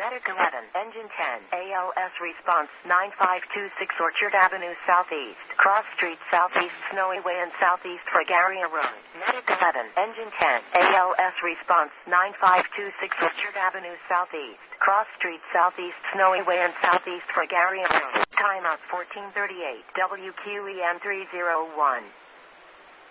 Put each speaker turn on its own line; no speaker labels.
Medic 11, Engine 10, ALS response 9526 Orchard Avenue Southeast, Cross Street Southeast, Snowy Way and Southeast Fragaria Road. Medic 11, Engine 10, ALS response 9526 Orchard Avenue Southeast, Cross Street Southeast, Snowy Way and Southeast Fragaria Road. Timeout 1438, WQEN 301.